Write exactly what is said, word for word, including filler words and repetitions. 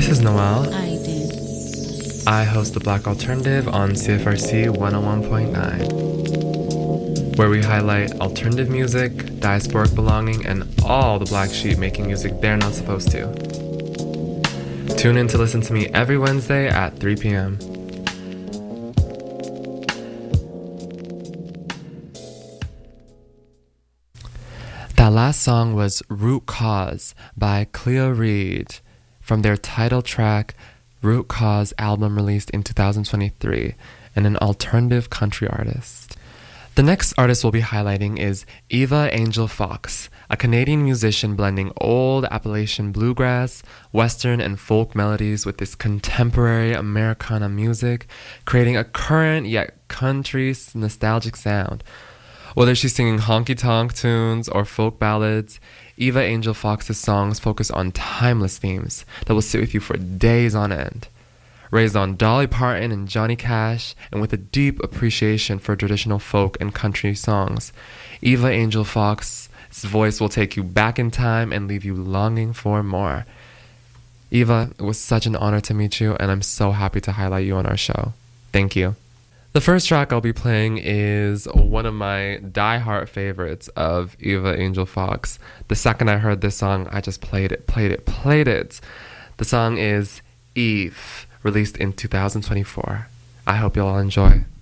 This is Noel. I did. I host the Black Alternative on C F R C one oh one point nine, where we highlight alternative music, diasporic belonging, and all the black sheep making music they're not supposed to. Tune in to listen to me every Wednesday at three p.m. That last song was Root Cause by Cleo Reed from their title track Root Cause album released in two thousand twenty-three, and an alternative country artist. The next artist we'll be highlighting is Eva Angel Fox, a Canadian musician blending old Appalachian bluegrass, western, and folk melodies with this contemporary Americana music, creating a current yet country nostalgic sound. Whether she's singing honky-tonk tunes or folk ballads, Eva Angel Fox's songs focus on timeless themes that will sit with you for days on end. Raised on Dolly Parton and Johnny Cash, and with a deep appreciation for traditional folk and country songs, Eva Angel Fox's voice will take you back in time and leave you longing for more. Eva, it was such an honor to meet you, and I'm so happy to highlight you on our show. Thank you. The first track I'll be playing is one of my die-hard favorites of Eva Angel Fox. The second I heard this song, I just played it, played it, played it. The song is Eve, released in two thousand twenty-four. I hope you all enjoy.